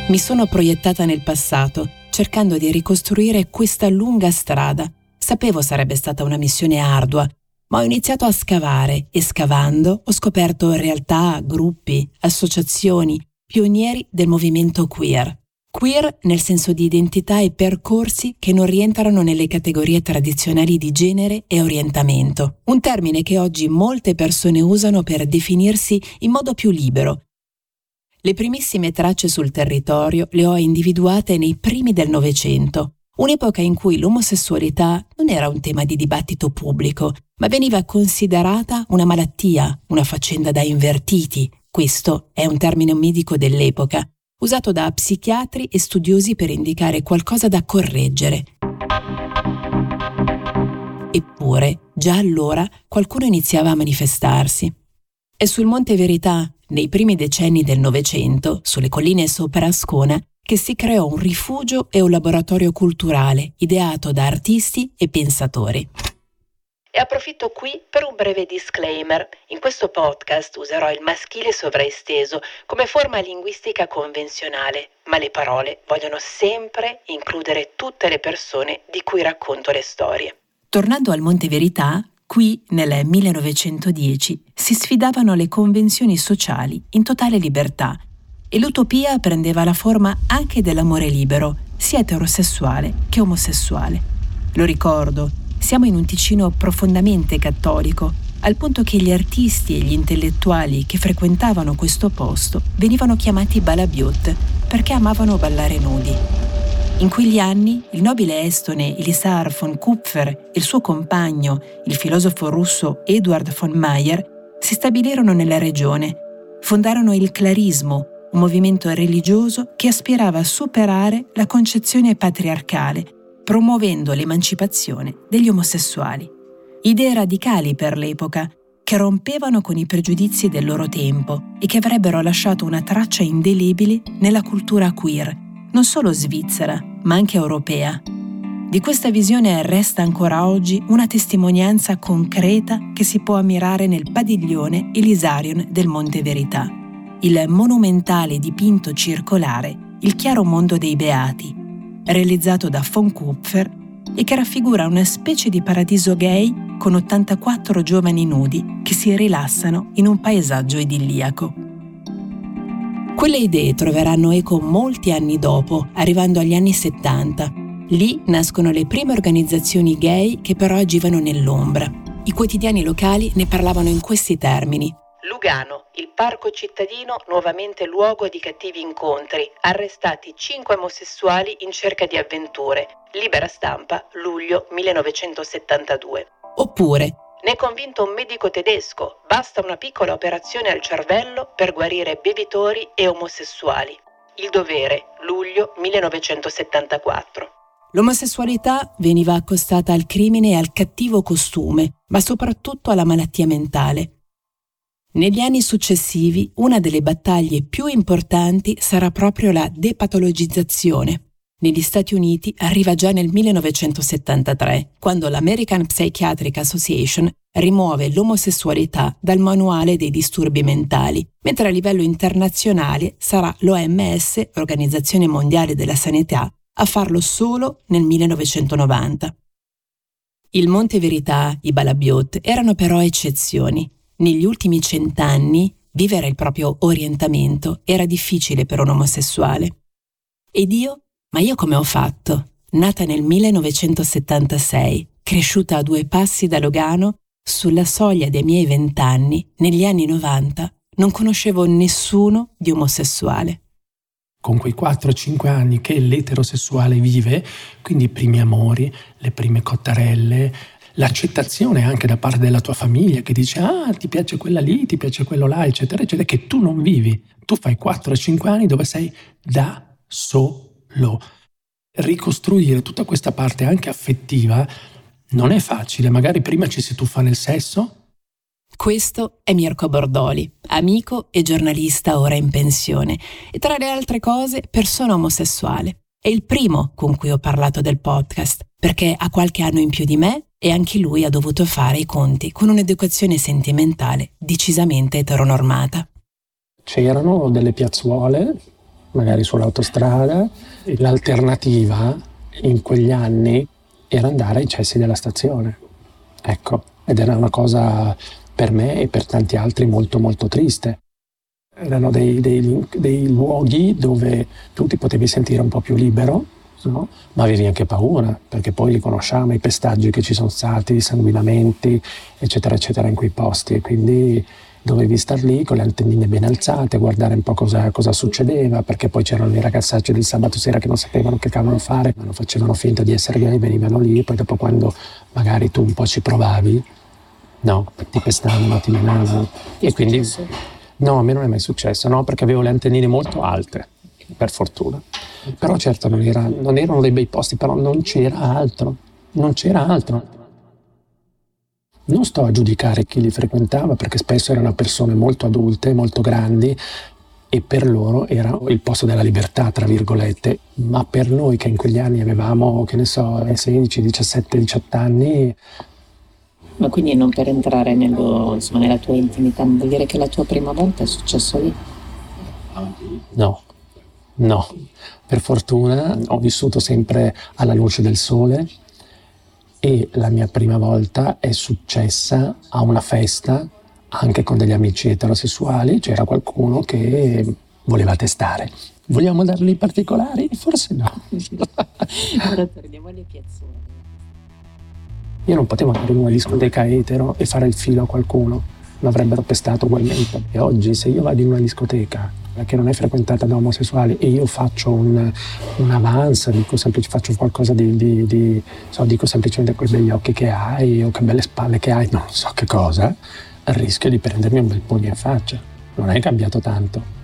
Mi sono proiettata nel passato, cercando di ricostruire questa lunga strada. Sapevo sarebbe stata una missione ardua, ma ho iniziato a scavare e scavando ho scoperto realtà, gruppi, associazioni, pionieri del movimento queer. Queer nel senso di identità e percorsi che non rientrano nelle categorie tradizionali di genere e orientamento. Un termine che oggi molte persone usano per definirsi in modo più libero. Le primissime tracce sul territorio le ho individuate nei primi del Novecento, un'epoca in cui l'omosessualità non era un tema di dibattito pubblico, ma veniva considerata una malattia, una faccenda da invertiti. Questo è un termine medico dell'epoca, usato da psichiatri e studiosi per indicare qualcosa da correggere. Eppure, già allora, qualcuno iniziava a manifestarsi. È sul Monte Verità, nei primi decenni del Novecento, sulle colline sopra Ascona, che si creò un rifugio e un laboratorio culturale ideato da artisti e pensatori. E approfitto qui per un breve disclaimer. In questo podcast userò il maschile sovraesteso come forma linguistica convenzionale, ma le parole vogliono sempre includere tutte le persone di cui racconto le storie. Tornando al Monte Verità, qui nel 1910 si sfidavano le convenzioni sociali in totale libertà e l'utopia prendeva la forma anche dell'amore libero, sia eterosessuale che omosessuale. Lo ricordo. Siamo in un Ticino profondamente cattolico, al punto che gli artisti e gli intellettuali che frequentavano questo posto venivano chiamati balabiot perché amavano ballare nudi. In quegli anni il nobile estone Elisar von Kupfer e il suo compagno, il filosofo russo Eduard von Mayer, si stabilirono nella regione. Fondarono il Clarismo, un movimento religioso che aspirava a superare la concezione patriarcale, promuovendo l'emancipazione degli omosessuali. Idee radicali per l'epoca, che rompevano con i pregiudizi del loro tempo e che avrebbero lasciato una traccia indelebile nella cultura queer, non solo svizzera, ma anche europea. Di questa visione resta ancora oggi una testimonianza concreta che si può ammirare nel padiglione Elisarion del Monte Verità, il monumentale dipinto circolare Il chiaro mondo dei beati, realizzato da von Kupfer e che raffigura una specie di paradiso gay con 84 giovani nudi che si rilassano in un paesaggio idilliaco. Quelle idee troveranno eco molti anni dopo, arrivando agli anni 70. Lì nascono le prime organizzazioni gay che però agivano nell'ombra. I quotidiani locali ne parlavano in questi termini. Lugano, il parco cittadino nuovamente luogo di cattivi incontri, arrestati 5 omosessuali in cerca di avventure, Libera Stampa, luglio 1972. Oppure, ne è convinto un medico tedesco, basta una piccola operazione al cervello per guarire bevitori e omosessuali. Il Dovere, luglio 1974. L'omosessualità veniva accostata al crimine e al cattivo costume, ma soprattutto alla malattia mentale. Negli anni successivi, una delle battaglie più importanti sarà proprio la depatologizzazione. Negli Stati Uniti arriva già nel 1973, quando l'American Psychiatric Association rimuove l'omosessualità dal manuale dei disturbi mentali, mentre a livello internazionale sarà l'OMS, Organizzazione Mondiale della Sanità, a farlo solo nel 1990. Il Monte Verità, i balabiot, erano però eccezioni. Negli ultimi 100 anni, vivere il proprio orientamento era difficile per un omosessuale. Ed io? Ma io come ho fatto? Nata nel 1976, cresciuta a 2 passi da Lugano, sulla soglia dei miei 20 anni, negli anni 90, non conoscevo nessuno di omosessuale. Con quei 4-5 anni che l'eterosessuale vive, quindi i primi amori, le prime cottarelle, l'accettazione anche da parte della tua famiglia che dice ti piace quella lì, ti piace quello là, eccetera, eccetera, che tu non vivi. Tu fai 4-5 anni dove sei da solo. Ricostruire tutta questa parte anche affettiva non è facile, magari prima ci si tuffa nel sesso. Questo è Mirko Bordoli, amico e giornalista ora in pensione e tra le altre cose persona omosessuale. È il primo con cui ho parlato del podcast, perché ha qualche anno in più di me e anche lui ha dovuto fare i conti con un'educazione sentimentale decisamente eteronormata. C'erano delle piazzuole magari sull'autostrada. E l'alternativa in quegli anni era andare ai cessi della stazione. Ecco, ed era una cosa per me e per tanti altri molto molto triste. Erano dei luoghi dove tu ti potevi sentire un po' più libero, no? Ma avevi anche paura, perché poi li conosciamo, i pestaggi che ci sono stati, i sanguinamenti, eccetera, eccetera, in quei posti. E quindi dovevi star lì con le antennine ben alzate, guardare un po' cosa succedeva, perché poi c'erano i ragazzacci del sabato sera che non sapevano che cavolo fare, ma non facevano finta di essere gay, venivano lì, e poi dopo, quando magari tu un po' ci provavi, no, ti pestavano, ti menavano. E quindi no, a me non è mai successo, no, perché avevo le antennine molto alte, per fortuna. Però certo non erano dei bei posti, però non c'era altro. Non sto a giudicare chi li frequentava, perché spesso erano persone molto adulte, molto grandi, e per loro era il posto della libertà, tra virgolette. Ma per noi che in quegli anni avevamo, che ne so, 16, 17, 18 anni... Ma quindi, non per entrare nella tua intimità, vuol dire che la tua prima volta è successo lì? No. Per fortuna ho vissuto sempre alla luce del sole, e la mia prima volta è successa a una festa, anche con degli amici eterosessuali. C'era qualcuno che voleva testare. Vogliamo dargli i particolari? Forse no. Ora torniamo alle piazzole. Io non potevo andare in una discoteca etero e fare il filo a qualcuno, mi avrebbero pestato ugualmente. E oggi, se io vado in una discoteca che non è frequentata da omosessuali e io faccio un avance, faccio qualcosa dico semplicemente quei begli occhi che hai o che belle spalle che hai, non so che cosa, rischio di prendermi un bel pugno in faccia. Non è cambiato tanto.